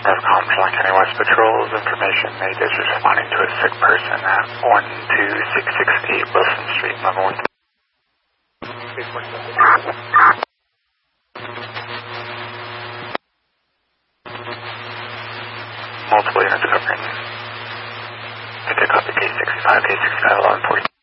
Commerce County West Patrol's information made is responding to a sick person at 12668 Wilson Street, Leavenworth. Multiple units covering. Take a copy, K65, K65, 1140.